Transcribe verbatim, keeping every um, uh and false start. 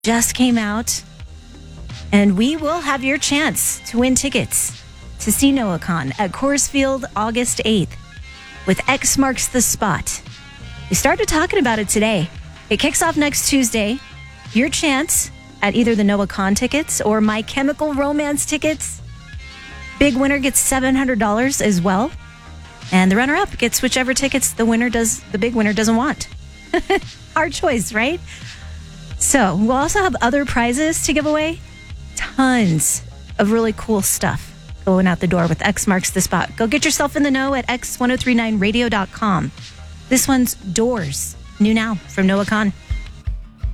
just came out, and we will have your chance to win tickets to see NoahCon at Coors Field August eighth with X Marks the Spot. We started talking about it today. It kicks off next Tuesday. Your chance at either the NoahCon tickets or My Chemical Romance tickets. Big winner gets seven hundred dollars as well. And the runner-up gets whichever tickets the winner does, the big winner doesn't want. Hard choice, right? So we'll also have other prizes to give away. Tons of really cool stuff going out the door with X Marks the Spot. Go get yourself in the know at x ten thirty-nine radio dot com. This one's Doors, new now from NoahCon.